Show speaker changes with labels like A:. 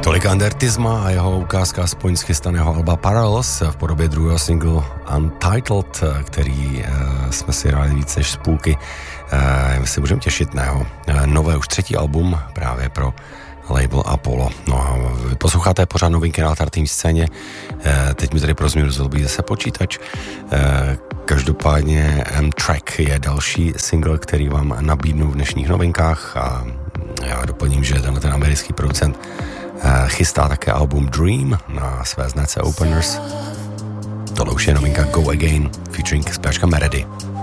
A: Tolik Andertisma a jeho ukázka aspoň z chystaného alba Parallels v podobě druhého singlu Untitled, který jsme si hráli více než z půlky. My si můžeme těšit na jeho nové už třetí album právě pro label Apollo. No a vy posloucháte pořád novinky na alternatívní scéně. Teď mi tady pro změnu zlobí zase počítač. Každopádně M-Track je další single, který vám nabídnu v dnešních novinkách a já doplním, že ten americký producent chystá také album Dream na své značce Openers. Tohle už je novinka Go Again featuring zpěvačka Melody.